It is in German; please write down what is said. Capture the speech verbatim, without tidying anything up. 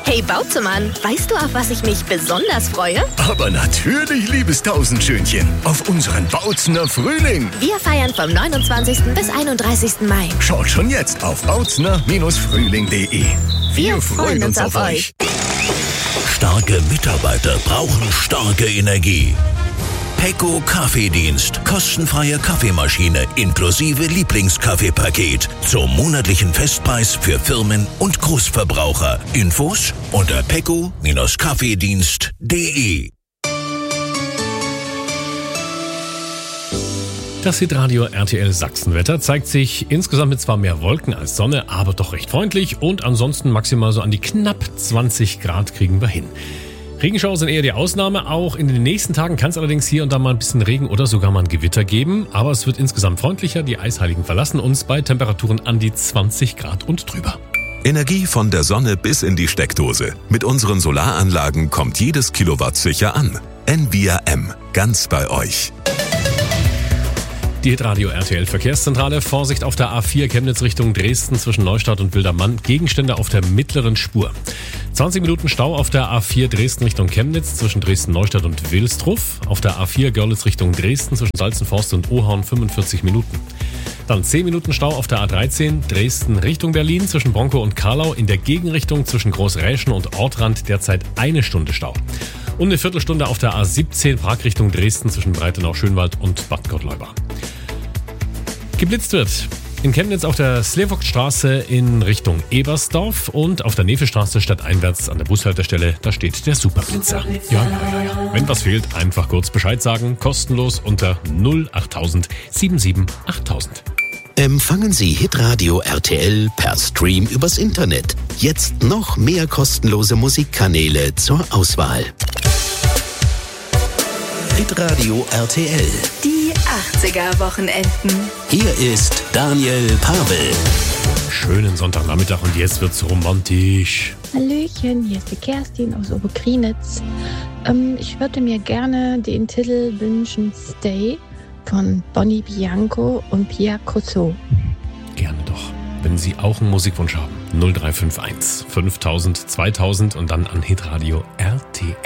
Hey Bauzemann, weißt du, auf was ich mich besonders freue? Aber natürlich, liebes Tausendschönchen, auf unseren Bautzener Frühling. Wir feiern vom neunundzwanzigsten bis einunddreißigsten Mai. Schaut schon jetzt auf bautzner Frühling punkt de. Wir freuen uns auf euch. Starke Mitarbeiter brauchen starke Energie. Pecco Kaffeedienst. Kostenfreie Kaffeemaschine inklusive Lieblingskaffeepaket. Zum monatlichen Festpreis für Firmen und Großverbraucher. Infos unter pecco Kaffeedienst punkt de. Das Hitradio R T L Sachsenwetter zeigt sich insgesamt mit zwar mehr Wolken als Sonne, aber doch recht freundlich und ansonsten maximal so an die knapp zwanzig Grad kriegen wir hin. Regenschauer sind eher die Ausnahme. Auch in den nächsten Tagen kann es allerdings hier und da mal ein bisschen Regen oder sogar mal ein Gewitter geben. Aber es wird insgesamt freundlicher. Die Eisheiligen verlassen uns bei Temperaturen an die zwanzig Grad und drüber. Energie von der Sonne bis in die Steckdose. Mit unseren Solaranlagen kommt jedes Kilowatt sicher an. N V R M, ganz bei euch. Die Hitradio R T L Verkehrszentrale. Vorsicht auf der A vier Chemnitz Richtung Dresden zwischen Neustadt und Wildermann. Gegenstände auf der mittleren Spur. zwanzig Minuten Stau auf der A vier Dresden Richtung Chemnitz zwischen Dresden-Neustadt und Wilsdruff. Auf der A vier Görlitz Richtung Dresden zwischen Salzenforst und Ohorn fünfundvierzig Minuten. Dann zehn Minuten Stau auf der A dreizehn Dresden Richtung Berlin zwischen Bronkow und Karlau. In der Gegenrichtung zwischen Großräschen und Ortrand derzeit eine Stunde Stau. Und eine Viertelstunde auf der A siebzehn Prag Richtung Dresden zwischen Breitenau-Schönwald und Bad Gottleuba. Geblitzt wird in Chemnitz auf der Slewokstraße in Richtung Ebersdorf und auf der Nevestraße stadteinwärts an der Bushaltestelle, da steht der Superblitzer. Ja, ja, ja, ja. Wenn was fehlt, einfach kurz Bescheid sagen, kostenlos unter null achttausend siebenundsiebzig achttausend. Empfangen Sie Hitradio R T L per Stream übers Internet. Jetzt noch mehr kostenlose Musikkanäle zur Auswahl. Hitradio R T L. Die achtziger-Wochenenden. Hier ist Daniel Pavel. Schönen Sonntagnachmittag und jetzt wird's romantisch. Hallöchen, hier ist die Kerstin aus Oberkrienitz. Ähm, ich würde mir gerne den Titel wünschen Stay von Bonnie Bianco und Pia Cosso. Gerne doch. Wenn Sie auch einen Musikwunsch haben, null drei fünf eins fünftausend zweitausend und dann an Hitradio R T L.